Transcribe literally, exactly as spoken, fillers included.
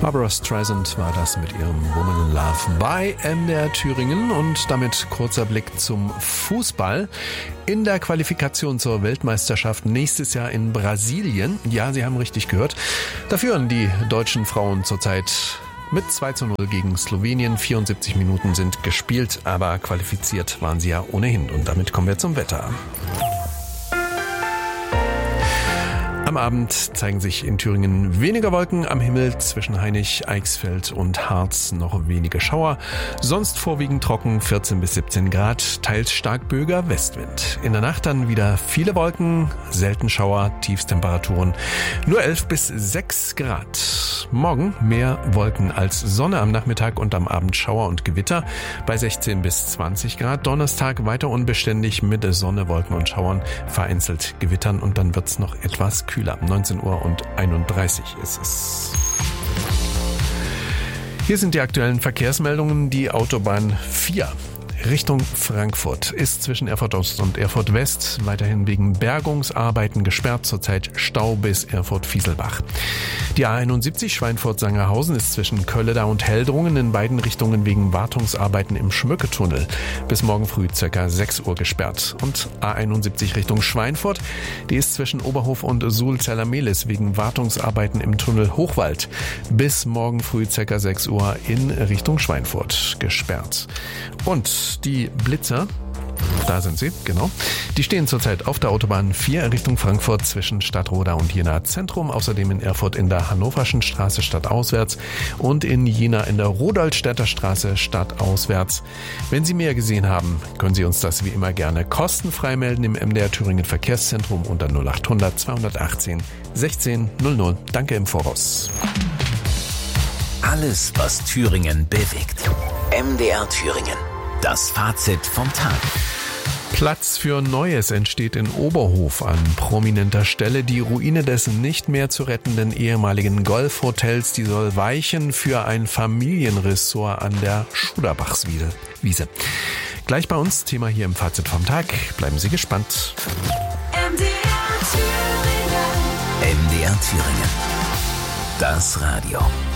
Barbara Streisand war das mit ihrem Woman in Love bei M D R Thüringen und damit kurzer Blick zum Fußball. In der Qualifikation zur Weltmeisterschaft nächstes Jahr in Brasilien, ja, Sie haben richtig gehört, da führen die deutschen Frauen zurzeit mit zwei zu null gegen Slowenien. vierundsiebzig Minuten sind gespielt, aber qualifiziert waren sie ja ohnehin. Und damit kommen wir zum Wetter. Am Abend zeigen sich in Thüringen weniger Wolken am Himmel, zwischen Hainich, Eichsfeld und Harz noch wenige Schauer. Sonst vorwiegend trocken, vierzehn bis siebzehn Grad, teils stark böiger Westwind. In der Nacht dann wieder viele Wolken, selten Schauer, Tiefstemperaturen nur elf bis sechs Grad. Morgen mehr Wolken als Sonne, am Nachmittag und am Abend Schauer und Gewitter bei sechzehn bis zwanzig Grad. Donnerstag weiter unbeständig mit Sonne, Wolken und Schauern, vereinzelt Gewittern und dann wird's noch etwas kühler. neunzehn Uhr und einunddreißig ist es. Hier sind die aktuellen Verkehrsmeldungen. Die Autobahn vier Richtung Frankfurt ist zwischen Erfurt Ost und Erfurt West weiterhin wegen Bergungsarbeiten gesperrt, zurzeit Stau bis Erfurt-Fieselbach. Die A einundsiebzig Schweinfurt-Sangerhausen ist zwischen Kölleda und Heldrungen in beiden Richtungen wegen Wartungsarbeiten im Schmücketunnel bis morgen früh ca. sechs Uhr gesperrt. Und A einundsiebzig Richtung Schweinfurt, die ist zwischen Oberhof und Suhl-Zerlamelis wegen Wartungsarbeiten im Tunnel Hochwald bis morgen früh ca. sechs Uhr in Richtung Schweinfurt gesperrt. Und die Blitzer, da sind sie, genau, die stehen zurzeit auf der Autobahn vier Richtung Frankfurt zwischen Stadtroda und Jena Zentrum, außerdem in Erfurt in der Hannoverschen Straße stadtauswärts und in Jena in der Rudolstädter Straße stadtauswärts. Wenn Sie mehr gesehen haben, können Sie uns das wie immer gerne kostenfrei melden im M D R Thüringen Verkehrszentrum unter null achthundert zweihundertachtzehn sechzehn null null. Danke im Voraus. Alles, was Thüringen bewegt. M D R Thüringen. Das Fazit vom Tag. Platz für Neues entsteht in Oberhof an prominenter Stelle. Die Ruine des nicht mehr zu rettenden ehemaligen Golfhotels, die soll weichen für ein Familienressort an der Schuderbachswiese. Gleich bei uns, Thema hier im Fazit vom Tag. Bleiben Sie gespannt. M D R Thüringen. M D R Thüringen. Das Radio.